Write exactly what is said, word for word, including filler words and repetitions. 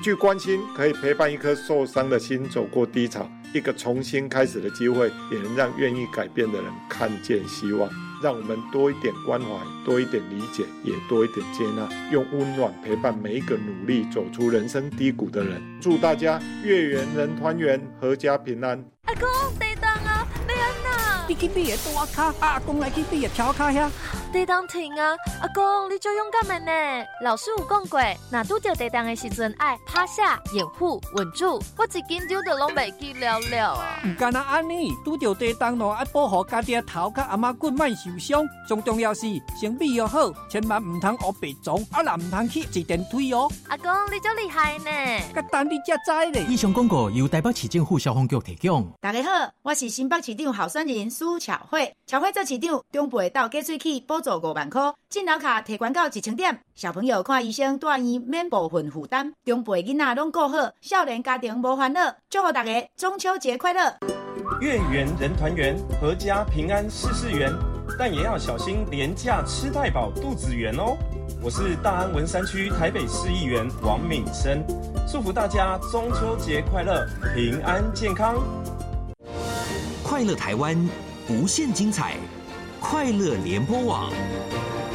句关心可以陪伴一颗受伤的心走过低潮，一个重新开始的机会，也能让愿意改变的人看见希望。让我们多一点关怀，多一点理解，也多一点接纳，用温暖陪伴每一个努力走出人生低谷的人。祝大家月圆人团圆，阖家平安。 阿公，地动啊，要安那？ 你去比个大卡，阿公来去比个小卡遐。 地动停啊！阿公，你足勇敢的呢。老师有讲过，若拄到地动的时阵，爱趴下、掩护、稳住。我一紧张就拢袂记了了啊！ 唔干那安尼，拄到地动咯，爱保护家己的头甲阿妈骨莫受伤。最重要是先备要好，千万唔通学白撞，啊啦唔通去坐电梯哦。 阿公，你足厉害呢！ 甲等你才知咧。 以上广告由台北市政府消防局提供。 大家好，我是新北市长候选人苏巧慧。巧慧做市长，中部到加水器补助五万块，进脑卡提悬到一千点。小朋友看医生住院免部分负担，中部的囡仔拢顾好，少年家庭无烦恼。祝福大家中秋节快乐！ 月圆人团圆，阖家平安事事圆，但也要小心廉价吃太饱肚子圆哦。我是大安文山区台北市议员王敏生，祝福大家中秋节快乐，平安健康。 快乐台湾，无限精彩，快乐联播网。